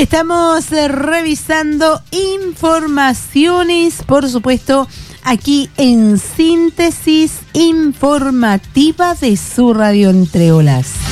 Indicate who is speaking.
Speaker 1: Estamos revisando informaciones, por supuesto, aquí en Síntesis Informativa de su radio Entre Olas.